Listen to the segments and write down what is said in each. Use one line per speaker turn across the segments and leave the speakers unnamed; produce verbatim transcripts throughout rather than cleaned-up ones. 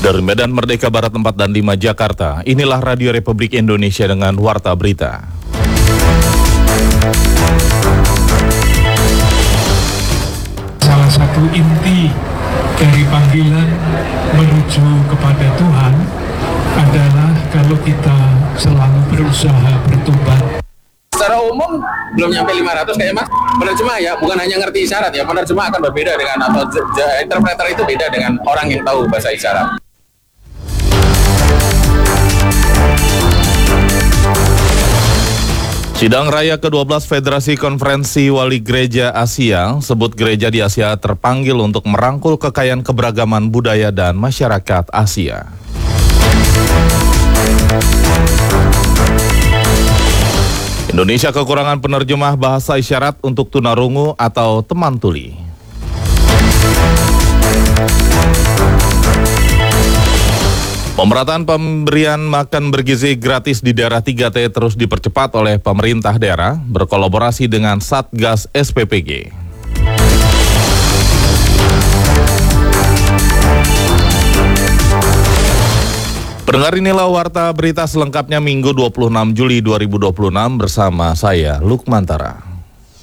Dari Medan Merdeka Barat empat dan lima Jakarta, inilah Radio Republik Indonesia dengan Warta Berita.
Salah satu inti dari panggilan menuju kepada Tuhan adalah kalau kita selalu berusaha bertobat.
Secara umum belum nyampe lima ratus kayaknya Mas. Penerjemah ya, bukan hanya ngerti isyarat ya. Penerjemah akan berbeda dengan atau interpreter itu beda dengan orang yang tahu bahasa isyarat.
Sidang Raya kedua belas Federasi Konferensi Wali Gereja Asia sebut gereja di Asia terpanggil untuk merangkul kekayaan keberagaman budaya dan masyarakat Asia. Indonesia kekurangan penerjemah bahasa isyarat untuk tunarungu atau teman tuli. Pemerataan pemberian makan bergizi gratis di daerah tiga T terus dipercepat oleh pemerintah daerah berkolaborasi dengan Satgas S P P G. Pendengar, inilah Warta Berita selengkapnya Minggu dua puluh enam Juli dua ribu dua puluh enam bersama saya Lukmantara.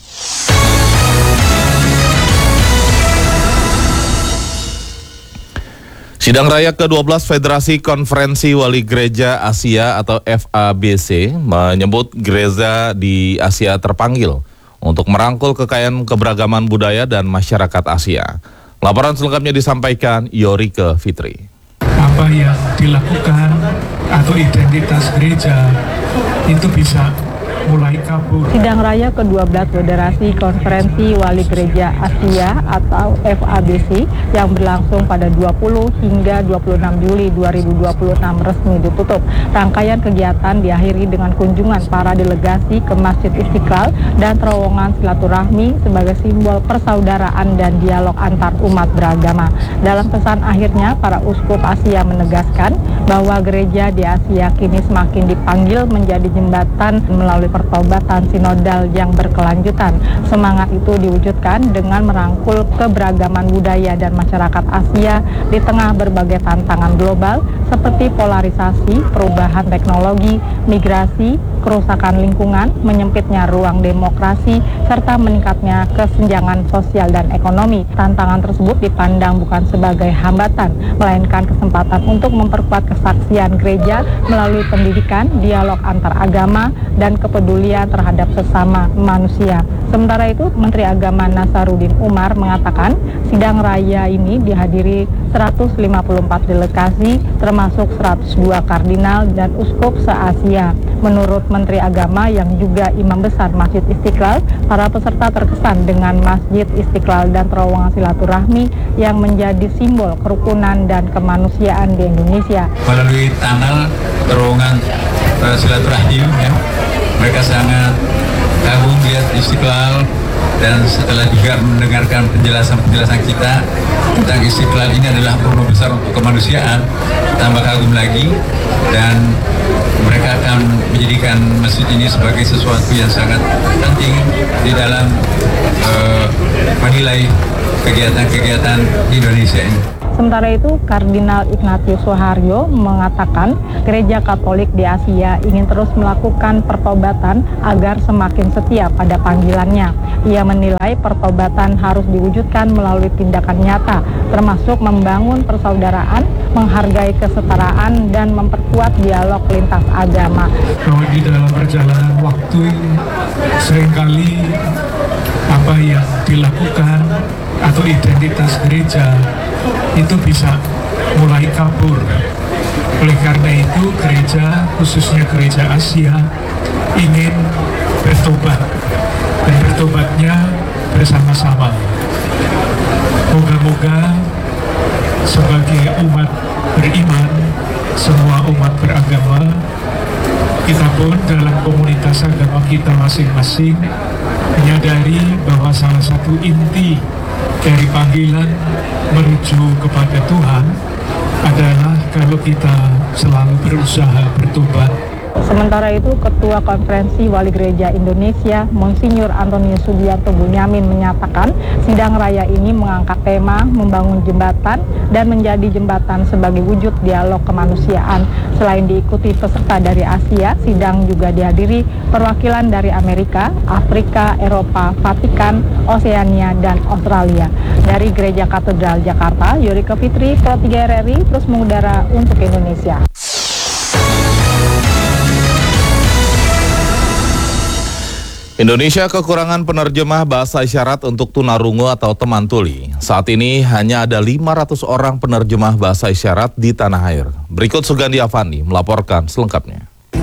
Sidang Raya kedua belas Federasi Konferensi Wali Gereja Asia atau F A B C menyebut gereja di Asia terpanggil untuk merangkul kekayaan keberagaman budaya dan masyarakat Asia. Laporan selengkapnya disampaikan Yorike Fitri.
Apa yang dilakukan atau identitas gereja itu bisa mulai kabur.
Sidang Raya kedua belas Federasi Konferensi Wali Gereja Asia atau F A B C yang berlangsung pada dua puluh hingga dua puluh enam Juli dua ribu dua puluh enam resmi ditutup. Rangkaian kegiatan diakhiri dengan kunjungan para delegasi ke Masjid Istiqlal dan terowongan silaturahmi sebagai simbol persaudaraan dan dialog antar umat beragama. Dalam pesan akhirnya, para uskup Asia menegaskan bahwa gereja di Asia kini semakin dipanggil menjadi jembatan melalui pertobatan sinodal yang berkelanjutan. Semangat itu diwujudkan dengan merangkul keberagaman budaya dan masyarakat Asia di tengah berbagai tantangan global seperti polarisasi, perubahan teknologi, migrasi, kerusakan lingkungan, menyempitnya ruang demokrasi, serta meningkatnya kesenjangan sosial dan ekonomi. Tantangan tersebut dipandang bukan sebagai hambatan, melainkan kesempatan untuk memperkuat kesaksian gereja melalui pendidikan, dialog antar agama, dan kepedulian terhadap sesama manusia. Sementara itu, Menteri Agama Nasaruddin Umar mengatakan sidang raya ini dihadiri seratus lima puluh empat delegasi, termasuk seratus dua kardinal dan uskup se-Asia. Menurut Menteri Agama yang juga imam besar Masjid Istiqlal, para peserta terkesan dengan Masjid Istiqlal dan terowongan silaturahmi yang menjadi simbol kerukunan dan kemanusiaan di Indonesia.
Melalui tunnel terowongan uh, silaturahim, ya, mereka sangat kagum lihat Istiqlal, dan setelah juga mendengarkan penjelasan-penjelasan kita tentang Istiqlal ini adalah rumah besar untuk kemanusiaan, tambah kagum lagi, dan mereka akan menjadikan masjid ini sebagai sesuatu yang sangat penting di dalam uh, menilai kegiatan-kegiatan di Indonesia ini.
Sementara itu, Kardinal Ignatius Suharyo mengatakan gereja Katolik di Asia ingin terus melakukan pertobatan agar semakin setia pada panggilannya. Ia menilai pertobatan harus diwujudkan melalui tindakan nyata, termasuk membangun persaudaraan, menghargai kesetaraan, dan memperkuat dialog lintas agama.
Bahwa di dalam perjalanan waktu seringkali apa yang dilakukan atau identitas gereja itu bisa mulai kabur. Oleh karena itu, gereja, khususnya gereja Asia, ingin bertobat, dan bertobatnya bersama-sama. Moga-moga sebagai umat beriman, semua umat beragama, kita pun dalam komunitas agama kita masing-masing menyadari bahwa salah satu inti dari panggilan menuju kepada Tuhan adalah kalau kita selalu berusaha bertobat.
Sementara itu, Ketua Konferensi Wali Gereja Indonesia, Monsinyur Antonius Sugiarto Bunyamin menyatakan sidang raya ini mengangkat tema membangun jembatan dan menjadi jembatan sebagai wujud dialog kemanusiaan. Selain diikuti peserta dari Asia, sidang juga dihadiri perwakilan dari Amerika, Afrika, Eropa, Vatikan, Oseania, dan Australia. Dari Gereja Katedral Jakarta, Yurika Fitri, Pro tiga R R I, terus mengudara untuk Indonesia.
Indonesia kekurangan penerjemah bahasa isyarat untuk tunarungu atau teman tuli. Saat ini hanya ada lima ratus orang penerjemah bahasa isyarat di tanah air. Berikut Sugandi Avandi melaporkan selengkapnya.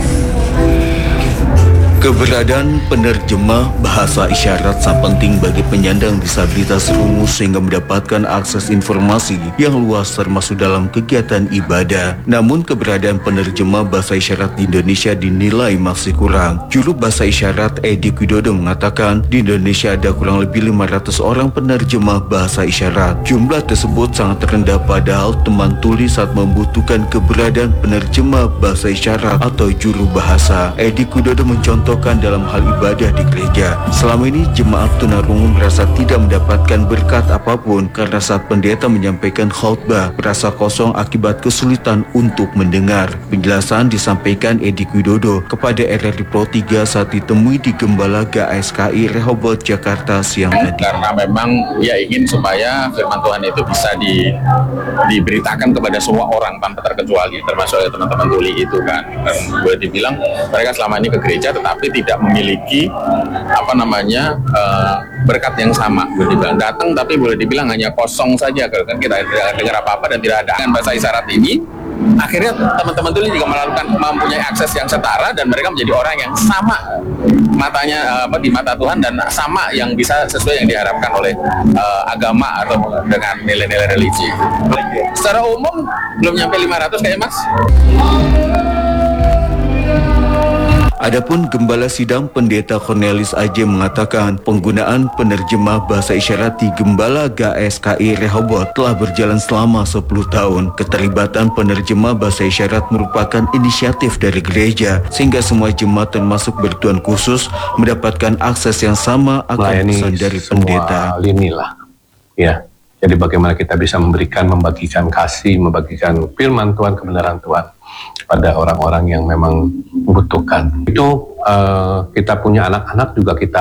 Keberadaan penerjemah bahasa isyarat sangat penting bagi penyandang disabilitas rungu sehingga mendapatkan akses informasi yang luas termasuk dalam kegiatan ibadah. Namun keberadaan penerjemah bahasa isyarat di Indonesia dinilai masih kurang. Juru bahasa isyarat Edi Widodo mengatakan di Indonesia ada kurang lebih lima ratus orang penerjemah bahasa isyarat. Jumlah tersebut sangat rendah padahal teman tuli saat membutuhkan keberadaan penerjemah bahasa isyarat atau juru bahasa. Edi Widodo mencontohkan dalam hal ibadah di gereja. Selama ini jemaat tunarungu merasa tidak mendapatkan berkat apapun karena saat pendeta menyampaikan khotbah merasa kosong akibat kesulitan untuk mendengar. Penjelasan disampaikan Edi Widodo kepada R R I Pro tiga saat ditemui di Gembala G A S K I Rehoboth Jakarta siang tadi.
Karena memang ya ingin supaya firman Tuhan itu bisa di, diberitakan kepada semua orang tanpa terkecuali, termasuk teman-teman tuli itu kan. Dan boleh dibilang mereka selama ini ke gereja tetapi tidak memiliki apa namanya uh, berkat yang sama. Boleh dibilang datang tapi boleh dibilang hanya kosong saja kan, kita tidak dengar apa-apa dan tidak ada. Dengan bahasa isyarat ini akhirnya teman-teman tuli juga melakukan mempunyai akses yang setara dan mereka menjadi orang yang sama matanya apa di mata Tuhan dan sama yang bisa sesuai yang diharapkan oleh uh, agama atau dengan nilai-nilai religi. Secara umum belum nyampe lima ratus kayaknya Mas.
Adapun Gembala Sidang Pendeta Cornelis Aje mengatakan penggunaan penerjemah bahasa isyarat di Gembala G A S K I Rehoboth telah berjalan selama sepuluh tahun. Keterlibatan penerjemah bahasa isyarat merupakan inisiatif dari gereja sehingga semua jemaat termasuk bertuan khusus mendapatkan akses yang sama akan pesan dari pendeta.
Lini lah, ya. Jadi bagaimana kita bisa memberikan, membagikan kasih, membagikan firman Tuhan, kebenaran Tuhan pada orang-orang yang memang membutuhkan. Itu uh, kita punya anak-anak juga kita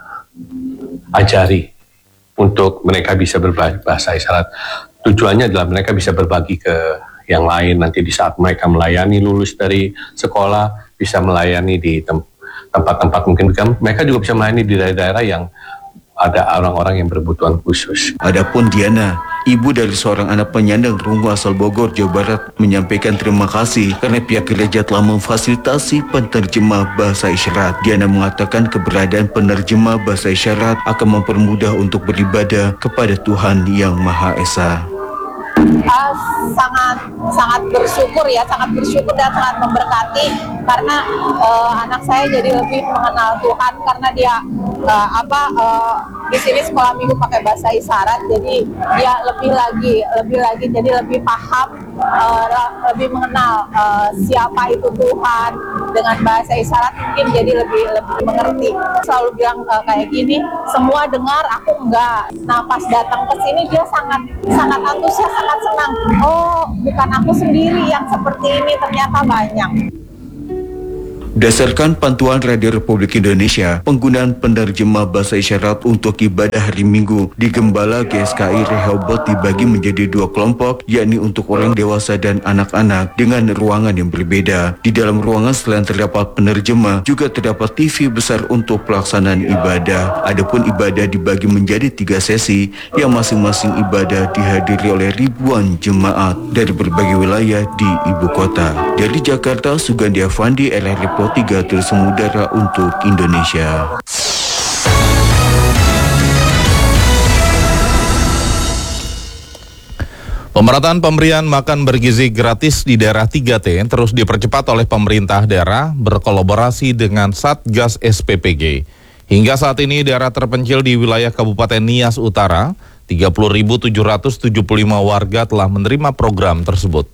ajari untuk mereka bisa berbahasa isyarat. Tujuannya adalah mereka bisa berbagi ke yang lain nanti di saat mereka melayani lulus dari sekolah, bisa melayani di tem- tempat-tempat mungkin mereka juga bisa melayani di daerah-daerah yang ada orang-orang yang berkebutuhan khusus.
Adapun Diana, ibu dari seorang anak penyandang rungu asal Bogor, Jawa Barat, menyampaikan terima kasih karena pihak gereja telah memfasilitasi penerjemah bahasa isyarat. Diana mengatakan keberadaan penerjemah bahasa isyarat akan mempermudah untuk beribadah kepada Tuhan Yang Maha Esa.
Uh, sangat sangat bersyukur ya, sangat bersyukur dan sangat memberkati karena uh, anak saya jadi lebih mengenal Tuhan karena dia uh, apa uh, di sini sekolah minggu pakai bahasa isyarat, jadi dia lebih lagi lebih lagi jadi lebih paham, uh, lebih mengenal uh, siapa itu Tuhan dengan bahasa isyarat, mungkin jadi lebih lebih mengerti. Selalu bilang uh, kayak gini, semua dengar, aku enggak. Nah pas datang ke sini dia sangat sangat antusias, sangat senang. Oh, bukan aku sendiri yang seperti ini, ternyata banyak.
Berdasarkan pantauan Radio Republik Indonesia, penggunaan penerjemah bahasa isyarat untuk ibadah hari Minggu di Gembala G A S K I Rehoboth dibagi menjadi dua kelompok, yakni untuk orang dewasa dan anak-anak dengan ruangan yang berbeda. Di dalam ruangan selain terdapat penerjemah, juga terdapat T V besar untuk pelaksanaan ibadah. Adapun ibadah dibagi menjadi tiga sesi, yang masing-masing ibadah dihadiri oleh ribuan jemaat dari berbagai wilayah di ibu kota. Dari Jakarta, Sugandi Avandi, R R I Pro tiga terus mengudara untuk Indonesia.
Pemerataan pemberian makan bergizi gratis di daerah tiga T terus dipercepat oleh pemerintah daerah berkolaborasi dengan Satgas S P P G. Hingga saat ini daerah terpencil di wilayah Kabupaten Nias Utara, tiga puluh ribu tujuh ratus tujuh puluh lima warga telah menerima program tersebut.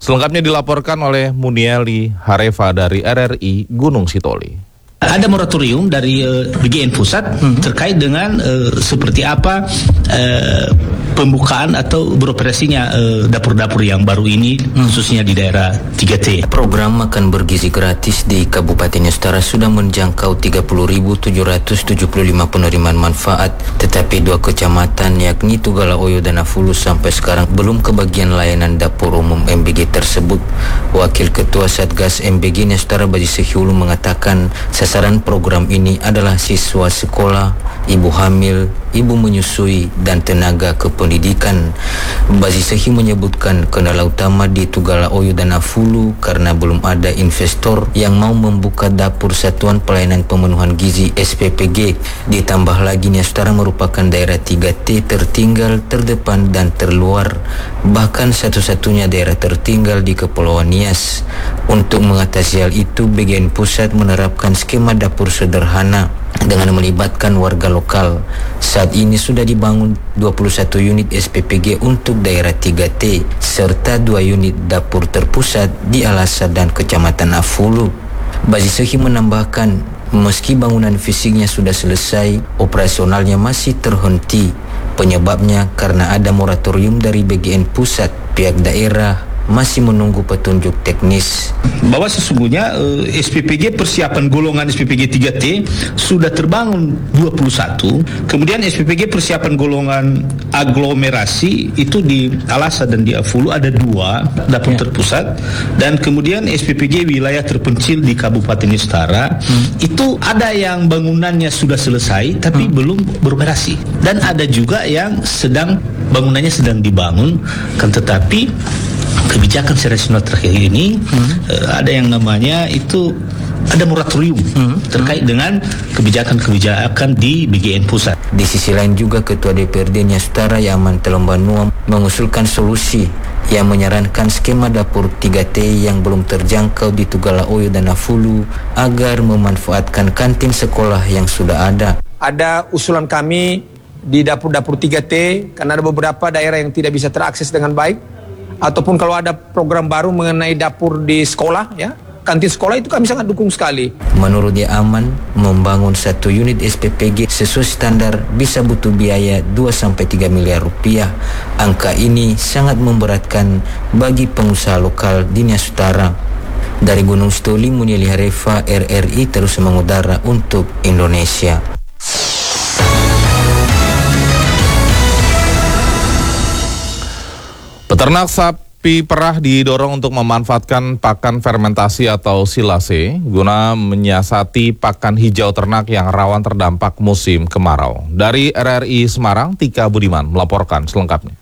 Selengkapnya dilaporkan oleh Munieli Harefa dari R R I Gunung Sitoli.
Ada moratorium dari uh, B G N Pusat hmm. terkait dengan uh, seperti apa uh, pembukaan atau beroperasinya uh, dapur-dapur yang baru ini hmm. khususnya di daerah tiga T.
Program makan bergizi gratis di Kabupaten Nusantara sudah menjangkau tiga puluh ribu tujuh ratus tujuh puluh lima penerimaan manfaat, tetapi dua kecamatan yakni Tugalaoyo dan Afulu sampai sekarang belum kebagian layanan dapur umum M B G tersebut. Wakil Ketua Satgas M B G Nusantara Baji Sehiulu mengatakan sasaran program ini adalah siswa sekolah, ibu hamil, ibu menyusui, dan tenaga kependidikan. Baji Sehi menyebutkan kendala utama di Tugalaoyo dan Afulu karena belum ada investor yang mau membuka dapur satuan pelayanan pemenuhan gizi S P P G. Ditambah lagi Nusantara merupakan daerah tiga T tertinggal, terdepan, dan terluar, bahkan satu-satunya daerah tertinggal di Kepulauan Nias. Untuk mengatasi hal itu, B G N Pusat menerapkan skema dapur sederhana dengan melibatkan warga lokal. Saat ini sudah dibangun dua puluh satu unit S P P G untuk daerah tiga T serta dua unit dapur terpusat di Alasa dan Kecamatan Afulu. Baji Sehi menambahkan, meski bangunan fisiknya sudah selesai, operasionalnya masih terhenti. Penyebabnya karena ada moratorium dari B G N Pusat. Pihak daerah masih menunggu petunjuk teknis.
Bahwa sesungguhnya eh, S P P G persiapan golongan S P P G tiga T sudah terbangun dua puluh satu, kemudian S P P G persiapan golongan aglomerasi itu di Alasa dan di Afulu ada dua dapur ya. terpusat, dan kemudian S P P G wilayah terpencil di Kabupaten Nusantara hmm. itu ada yang bangunannya sudah selesai tapi hmm. belum beroperasi, dan ada juga yang sedang bangunannya sedang dibangun kan, tetapi kebijakan nasional terakhir ini hmm. uh, ada yang namanya itu ada moratorium hmm. terkait hmm. dengan kebijakan-kebijakan di B G N Pusat.
Di sisi lain juga Ketua D P R D Nusantara Yaman Telombanua mengusulkan solusi yang menyarankan skema dapur tiga T yang belum terjangkau di Tugalaoyo dan Afulu agar memanfaatkan kantin sekolah yang sudah ada.
Ada usulan kami di dapur-dapur tiga T karena ada beberapa daerah yang tidak bisa terakses dengan baik. Ataupun kalau ada program baru mengenai dapur di sekolah, ya, kantin sekolah, itu kami sangat dukung sekali.
Menurut dia Aman, membangun satu unit S P P G sesuai standar bisa butuh biaya dua sampai tiga miliar rupiah. Angka ini sangat memberatkan bagi pengusaha lokal di Nias Utara. Dari Gunung Sitoli, Munieli Harefa, R R I terus mengudara untuk Indonesia.
Peternak sapi perah didorong untuk memanfaatkan pakan fermentasi atau silase guna menyiasati pakan hijau ternak yang rawan terdampak musim kemarau. Dari R R I Semarang, Tika Budiman melaporkan selengkapnya.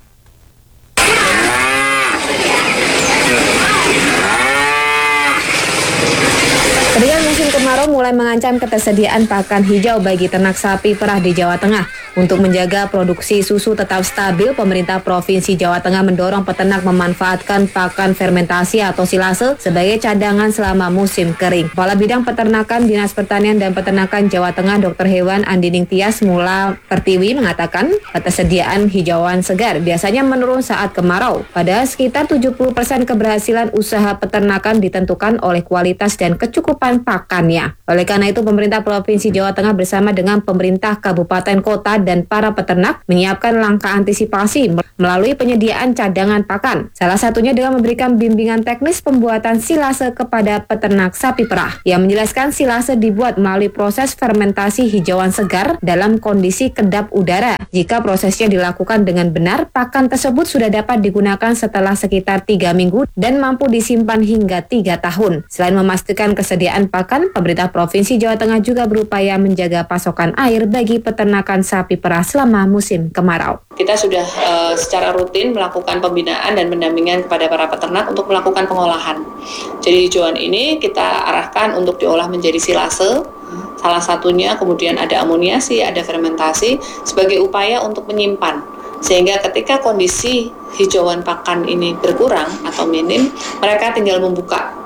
Dengan musim kemarau mulai mengancam ketersediaan pakan hijau bagi ternak sapi perah di Jawa Tengah. Untuk menjaga produksi susu tetap stabil, pemerintah Provinsi Jawa Tengah mendorong peternak memanfaatkan pakan fermentasi atau silase sebagai cadangan selama musim kering. Kepala Bidang Peternakan Dinas Pertanian dan Peternakan Jawa Tengah Doktor Hewan Andining Tias Mula Pertiwi mengatakan ketersediaan hijauan segar biasanya menurun saat kemarau. Padahal sekitar tujuh puluh persen keberhasilan usaha peternakan ditentukan oleh kualitas dan kecukupan pakannya. Oleh karena itu, pemerintah Provinsi Jawa Tengah bersama dengan pemerintah kabupaten kota dan para peternak menyiapkan langkah antisipasi melalui penyediaan cadangan pakan. Salah satunya dengan memberikan bimbingan teknis pembuatan silase kepada peternak sapi perah. Yang menjelaskan silase dibuat melalui proses fermentasi hijauan segar dalam kondisi kedap udara. Jika prosesnya dilakukan dengan benar, pakan tersebut sudah dapat digunakan setelah sekitar tiga minggu dan mampu disimpan hingga tiga tahun. Selain memastikan kesediaan pakan, pemerintah Provinsi Jawa Tengah juga berupaya menjaga pasokan air bagi peternakan sapi perah selama musim kemarau.
Kita sudah uh, secara rutin melakukan pembinaan dan pendampingan kepada para peternak untuk melakukan pengolahan. Jadi hijauan ini kita arahkan untuk diolah menjadi silase. Salah satunya kemudian ada amoniasi, ada fermentasi sebagai upaya untuk menyimpan. Sehingga ketika kondisi hijauan pakan ini berkurang atau minim, mereka tinggal membuka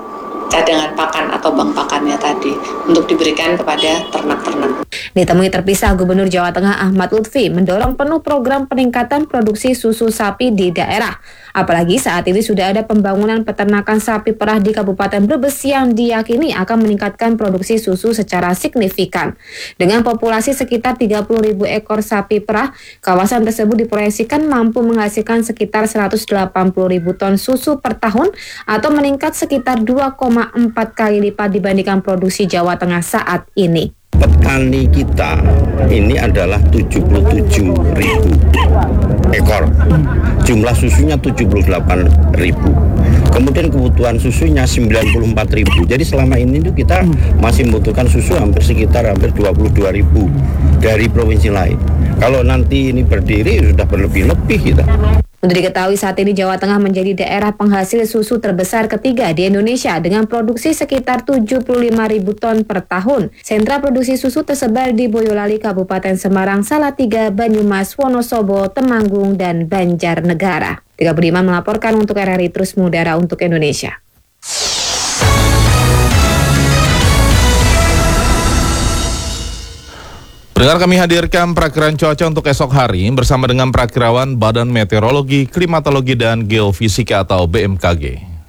cadangan pakan atau bank pakannya tadi untuk diberikan kepada ternak-ternak.
Ditemui terpisah, Gubernur Jawa Tengah Ahmad Lutfi mendorong penuh program peningkatan produksi susu sapi di daerah. Apalagi saat ini sudah ada pembangunan peternakan sapi perah di Kabupaten Brebes yang diyakini akan meningkatkan produksi susu secara signifikan. Dengan populasi sekitar tiga puluh ribu ekor sapi perah, kawasan tersebut diproyeksikan mampu menghasilkan sekitar seratus delapan puluh ribu ton susu per tahun atau meningkat sekitar dua koma empat kali lipat dibandingkan produksi Jawa Tengah saat ini.
Petani kita ini adalah tujuh puluh tujuh ribu ekor, jumlah susunya tujuh puluh delapan ribu, kemudian kebutuhan susunya sembilan puluh empat ribu. Jadi selama ini tuh kita masih membutuhkan susu hampir sekitar hampir dua puluh dua ribu dari provinsi lain. Kalau nanti ini berdiri sudah berlebih-lebih kita.
Untuk diketahui saat ini Jawa Tengah menjadi daerah penghasil susu terbesar ketiga di Indonesia dengan produksi sekitar tujuh puluh lima ribu ton per tahun. Sentra produksi susu tersebar di Boyolali, Kabupaten Semarang, Salatiga, Banyumas, Wonosobo, Temanggung, dan Banjarnegara. Tika Budiman melaporkan untuk R R I Terus Mengudara untuk Indonesia.
Pendengar, kami hadirkan perakiran cuaca untuk esok hari bersama dengan Perakirawan Badan Meteorologi, Klimatologi, dan Geofisika atau B M K G.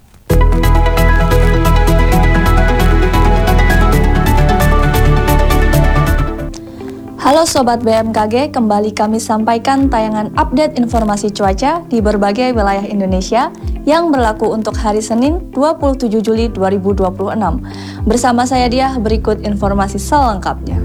Halo Sobat B M K G, kembali kami sampaikan tayangan update informasi cuaca di berbagai wilayah Indonesia yang berlaku untuk hari Senin dua puluh tujuh Juli dua ribu dua puluh enam. Bersama saya Diah, berikut informasi selengkapnya.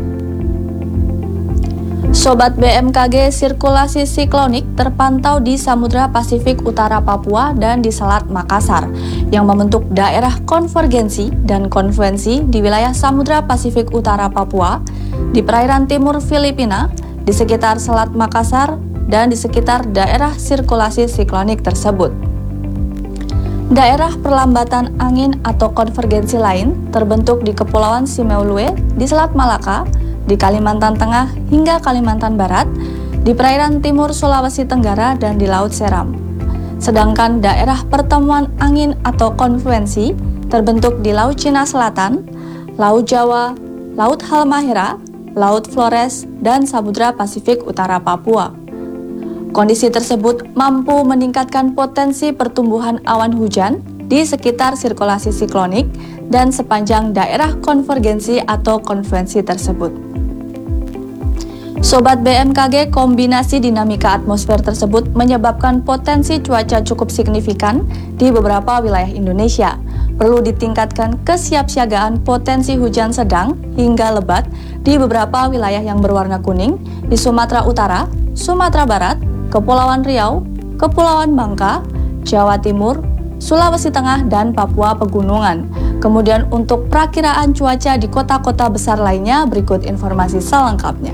Sobat B M K G, sirkulasi siklonik terpantau di Samudra Pasifik Utara Papua dan di Selat Makassar yang membentuk daerah konvergensi dan konfluensi di wilayah Samudra Pasifik Utara Papua, di perairan timur Filipina, di sekitar Selat Makassar, dan di sekitar daerah sirkulasi siklonik tersebut. Daerah perlambatan angin atau konvergensi lain terbentuk di Kepulauan Simeulue, di Selat Malaka, di Kalimantan Tengah hingga Kalimantan Barat, di perairan timur Sulawesi Tenggara, dan di Laut Seram. Sedangkan daerah pertemuan angin atau konfluensi terbentuk di Laut Cina Selatan, Laut Jawa, Laut Halmahera, Laut Flores, dan Samudra Pasifik Utara Papua. Kondisi tersebut mampu meningkatkan potensi pertumbuhan awan hujan di sekitar sirkulasi siklonik dan sepanjang daerah konvergensi atau konfluensi tersebut. Sobat B M K G, kombinasi dinamika atmosfer tersebut menyebabkan potensi cuaca cukup signifikan di beberapa wilayah Indonesia. Perlu ditingkatkan kesiapsiagaan potensi hujan sedang hingga lebat di beberapa wilayah yang berwarna kuning di Sumatera Utara, Sumatera Barat, Kepulauan Riau, Kepulauan Bangka, Jawa Timur, Sulawesi Tengah, dan Papua Pegunungan. Kemudian untuk perakiraan cuaca di kota-kota besar lainnya, berikut informasi selengkapnya.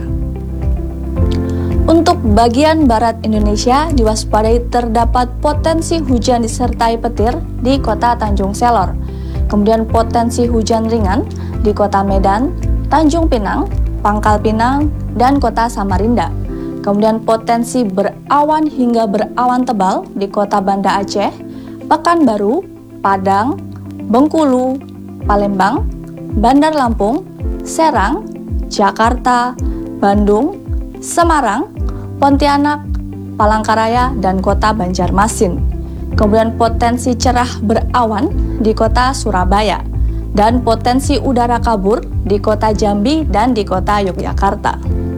Untuk bagian barat Indonesia, diwaspadai terdapat potensi hujan disertai petir di kota Tanjung Selor. Kemudian potensi hujan ringan di kota Medan, Tanjung Pinang, Pangkal Pinang, dan kota Samarinda. Kemudian potensi berawan hingga berawan tebal di kota Banda Aceh, Pekanbaru, Padang, Bengkulu, Palembang, Bandar Lampung, Serang, Jakarta, Bandung, Semarang, Pontianak, Palangkaraya, dan kota Banjarmasin. Kemudian potensi cerah berawan di kota Surabaya dan potensi udara kabur di kota Jambi dan di kota Yogyakarta.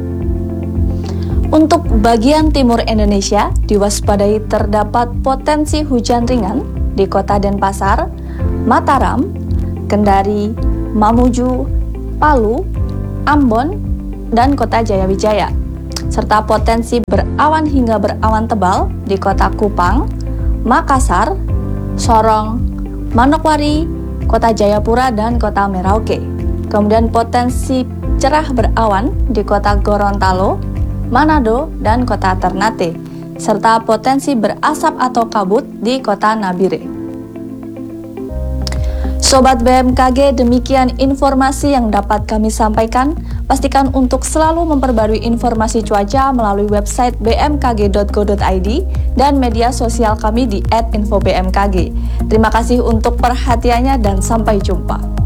Untuk bagian timur Indonesia, diwaspadai terdapat potensi hujan ringan di kota Denpasar, Mataram, Kendari, Mamuju, Palu, Ambon, dan kota Jayawijaya, serta potensi berawan hingga berawan tebal di kota Kupang, Makassar, Sorong, Manokwari, kota Jayapura, dan kota Merauke. Kemudian potensi cerah berawan di kota Gorontalo, Manado, dan kota Ternate, serta potensi berasap atau kabut di kota Nabire. Sobat B M K G, demikian informasi yang dapat kami sampaikan. Pastikan untuk selalu memperbarui informasi cuaca melalui website b m k g dot go dot i d dan media sosial kami di et info b m k g. Terima kasih untuk perhatiannya dan sampai jumpa.